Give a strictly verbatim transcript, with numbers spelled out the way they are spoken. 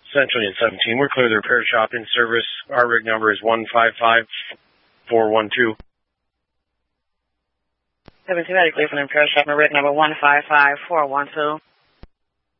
Central Unit seventeen, we're clear the repair shop in service. Our rig number is one five five four one two. seventeen, clear from the repair shop, rig number one five five four one two.